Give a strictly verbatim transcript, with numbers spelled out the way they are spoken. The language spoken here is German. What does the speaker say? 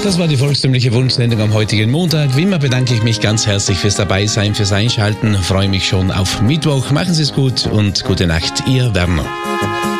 Das war die volkstümliche Wunschsendung am heutigen Montag. Wie immer bedanke ich mich ganz herzlich fürs Dabeisein, fürs Einschalten. Freue mich schon auf Mittwoch. Machen Sie es gut und gute Nacht, Ihr Werner.